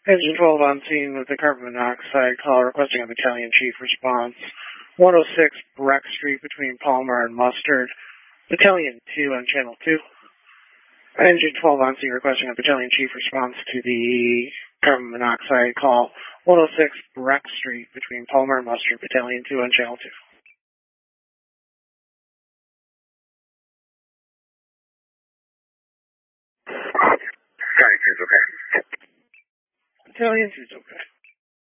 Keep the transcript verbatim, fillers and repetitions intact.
Engine twelve on scene with the carbon monoxide call requesting a battalion chief response. one oh six Breck Street between Palmer and Mustard. Battalion two on channel two. Engine twelve on scene requesting a battalion chief response to the carbon monoxide call. one oh six Breck Street between Palmer and Mustard. Battalion two on channel two. Battalion two is okay. Battalion two is okay.